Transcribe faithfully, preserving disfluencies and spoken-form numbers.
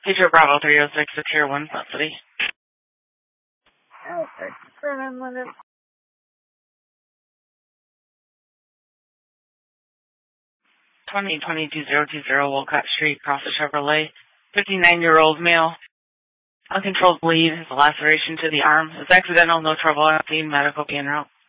Teacher Bravo three oh six to Tier one, Sun City. Okay. twenty twenty-two zero two zero Wolcott Street, Cross the Chevrolet. fifty-nine-year-old male. Uncontrolled bleed, has a laceration to the arm. It's accidental, no trouble. I'm seeing medical being route.